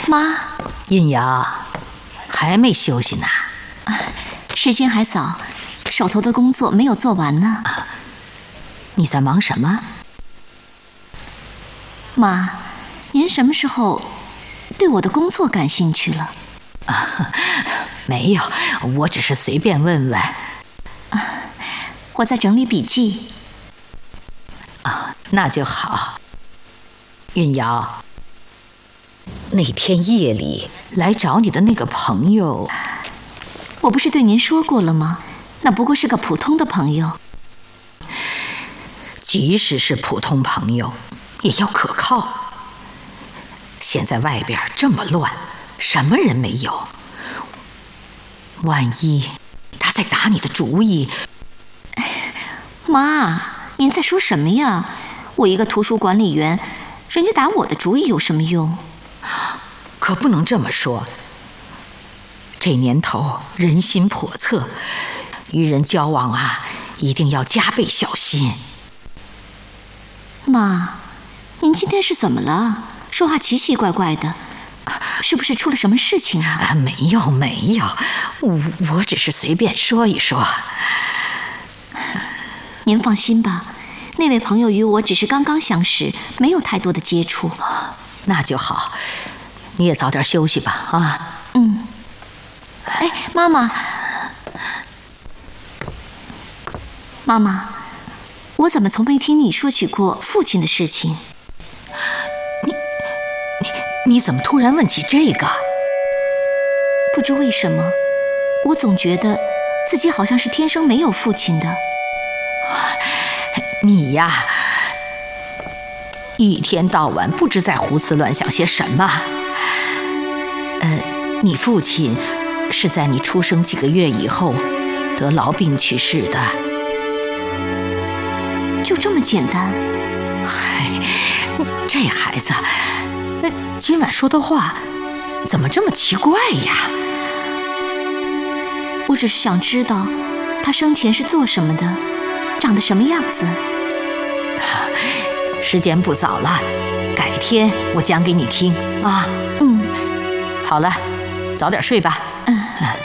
妈， 印瑶，还没休息呢？ 时间还早，手头的工作没有做完呢。 你在忙什么？ 妈，您什么时候对我的工作感兴趣了？ 没有，我只是随便问问。 我在整理笔记。 那就好。韵瑶，那天夜里来找你的那个朋友， 我不是对您说过了吗？那不过是个普通的朋友。 即使是普通朋友，也要可靠。现在外边这么乱，什么人没有？万一他在打你的主意…… 妈，您在说什么呀？我一个图书管理员，人家打我的主意有什么用？ 可不能这么说。这年头人心叵测，与人交往啊，一定要加倍小心。 妈，您今天是怎么了？说话奇奇怪怪的，是不是出了什么事情啊？ 没有，我只是随便说一说。 您放心吧，那位朋友与我只是刚刚相识，没有太多的接触。 那就好，你也早点休息吧啊。 哎，妈妈，妈妈，我怎么从没听你说起过父亲的事情？ 你怎么突然问起这个？ 不知为什么，我总觉得自己好像是天生没有父亲的。 你呀，一天到晚不知在胡思乱想些什么。你父亲是在你出生几个月以后得痨病去世的。 就这么简单？ 嗨，这孩子，今晚说的话怎么这么奇怪呀？ 我只是想知道他生前是做什么的，长得什么样子。 时间不早了，改天我讲给你听啊。 嗯， 好了，早点睡吧。